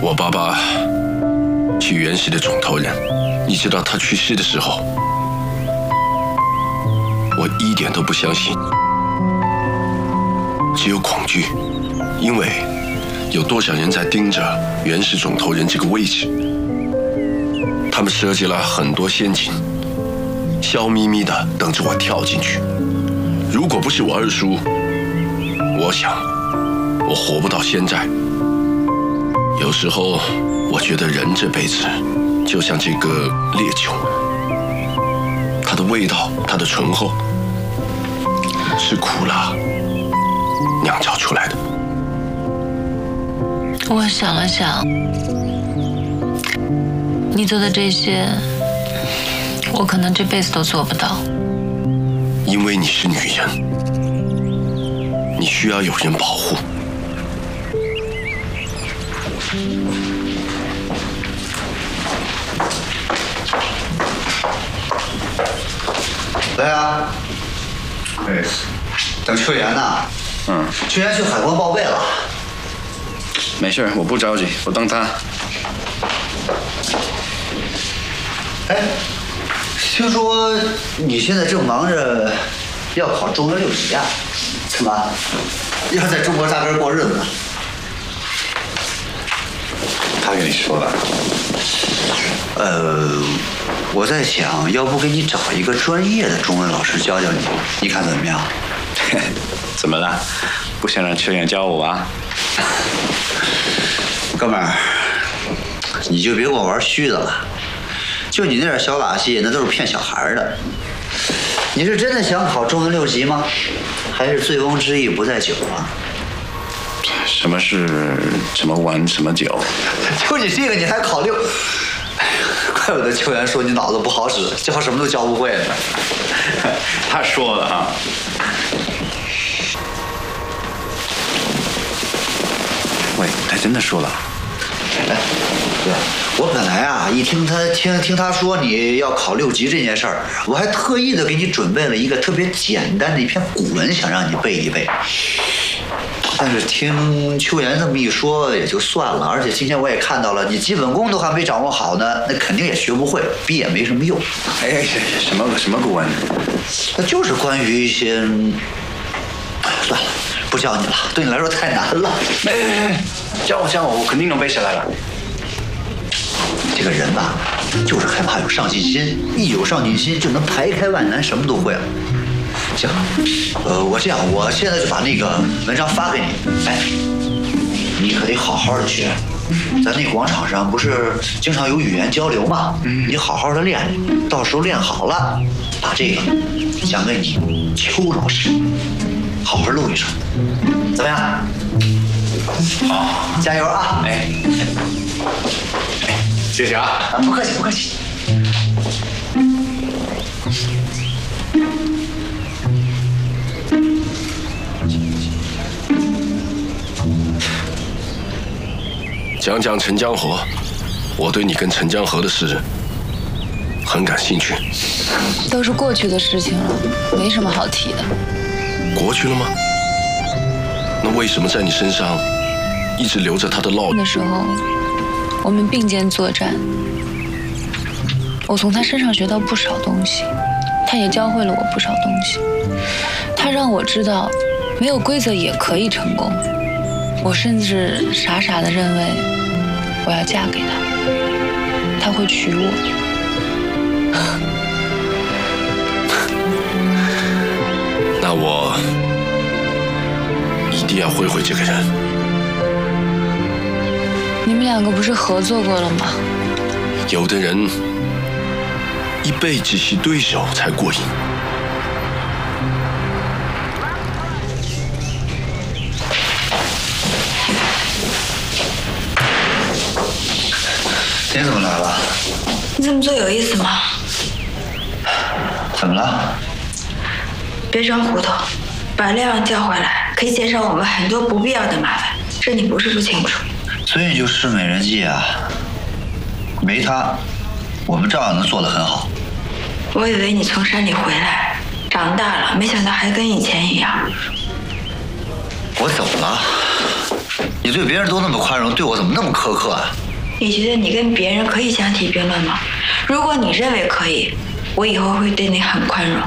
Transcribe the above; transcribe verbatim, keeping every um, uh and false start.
我爸爸是原始的种头人，你知道他去世的时候，我一点都不相信，只有恐惧，因为有多少人在盯着原始种头人这个位置，他们设计了很多陷阱，笑眯眯的等着我跳进去。如果不是我二叔，我想我活不到现在。有时候我觉得人这辈子就像这个烈酒，它的味道，它的醇厚是苦辣酿造出来的。 我想了想，你做的这些我可能这辈子都做不到。 因为你是女人，你需要有人保护。 来啊！哎，等秋妍呢？嗯，秋妍去海关报备了。 没事，我不着急，我等他。 哎，听说你现在正忙着要考中央六级啊？怎么要在中国扎根过日子呢？ 他跟你说的？ 呃，我在想，要不给你找一个专业的中文老师教教你，你看怎么样？ 怎么了？不想让秋妍教我啊？ 哥们儿，你就别给我玩虚的了。就你那点小把戏，那都是骗小孩的。你是真的想考中文六级吗？还是醉翁之意不在酒啊？ 什么是什么玩什么酒？ 就你这个你还考六？哎呀，怪不得秋妍说你脑子不好使，教什么都教不会呢。 他说的啊。喂，他真的说了。 哎，对，我本来啊一听他听听他说你要考六级这件事儿，我还特意的给你准备了一个特别简单的一篇古文，想让你背一背。但是听秋妍这么一说也就算了，而且今天我也看到了，你基本功都还没掌握好呢，那肯定也学不会，逼也没什么用。 哎，什么什么古文？ 那就是关于一些……算了，不教你了，对你来说太难了。 哎哎哎，教我教我，我肯定能背下来了。 这个人吧，就是害怕有上进心，一有上进心就能排开万难，什么都会了。行，呃，我这样，我现在就把那个文章发给你。哎，你可得好好的学。咱那广场上不是经常有语言交流吗？嗯，你好好的练，到时候练好了，把这个讲给你邱老师，好好录一声，怎么样？好，加油啊！哎， 哎，谢谢啊！ 啊，不客气，不客气。 讲讲陈江河，我对你跟陈江河的事很感兴趣。 都是过去的事情了，没什么好提的。 过去了吗？那为什么在你身上一直留着他的烙印？ 那时候我们并肩作战，我从他身上学到不少东西，他也教会了我不少东西。他让我知道，没有规则也可以成功。我甚至傻傻地认为我要嫁给他，他会娶我。 那我一定要会会这个人。 你们两个不是合作过了吗？ 有的人一辈子是对手才过瘾。 你怎么来了？ 你这么做有意思吗？ 怎么了？ 别装糊涂，把亮叫回来，可以减少我们很多不必要的麻烦。这你不是不清楚。 所以你就失美人计啊？没他，我们照样能做得很好。 我以为你从山里回来，长大了，没想到还跟以前一样。 我走了。 你对别人都那么宽容，对我怎么那么苛刻啊？ 你觉得你跟别人可以相提并论吗？如果你认为可以，我以后会对你很宽容。